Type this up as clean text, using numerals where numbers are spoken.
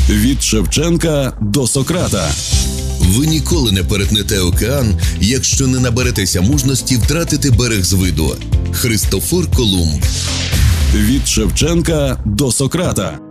Від Шевченка до Сократа. Ви ніколи не перетнете океан, якщо не наберетеся мужності втратити берег з виду. Христофор Колумб. Від Шевченка до Сократа.